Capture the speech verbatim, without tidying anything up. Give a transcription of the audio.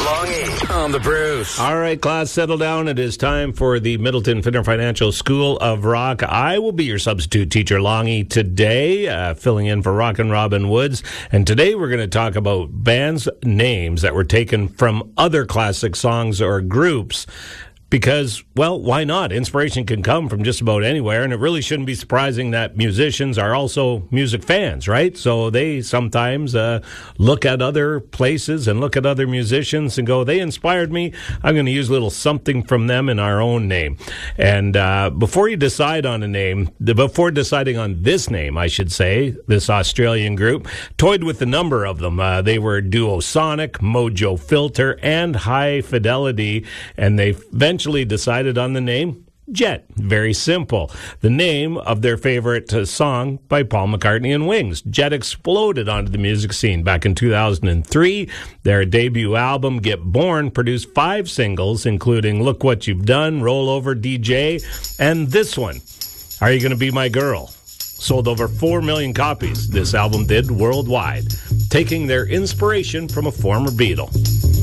Longy on the Bruce. All right, class, settle down. It is time for the Middleton Finner Financial School of Rock. I will be your substitute teacher, Longy, today, uh, filling in for Rockin' Robin Woods. And today we're going to talk about bands' names that were taken from other classic songs or groups. Because, well, why not? Inspiration can come from just about anywhere, and it really shouldn't be surprising that musicians are also music fans, right? So they sometimes uh, look at other places and look at other musicians and go, they inspired me. I'm going to use a little something from them in our own name. And uh, before you decide on a name, before deciding on this name, I should say, this Australian group, toyed with a number of them. Uh, they were Duosonic, Mojo Filter, and High Fidelity, and they eventually decided on the name Jet. Very simple. The name of their favorite uh, song by Paul McCartney and Wings. Jet exploded onto the music scene back in two thousand three. Their debut album, Get Born, produced five singles, including Look What You've Done, Roll Over D J, and this one, Are You Gonna Be My Girl? Sold over four million copies, this album did worldwide, taking their inspiration from a former Beatle.